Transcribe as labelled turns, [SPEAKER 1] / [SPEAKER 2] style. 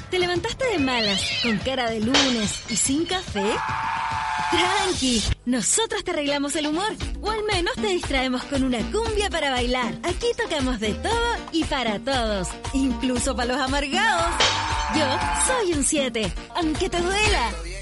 [SPEAKER 1] ¿Te levantaste de malas, con cara de lunes y sin café? Tranqui, nosotros te arreglamos el humor, o al menos te distraemos con una cumbia para bailar. Aquí tocamos de todo y para todos, incluso para los amargados. Yo soy un 7, aunque te duela.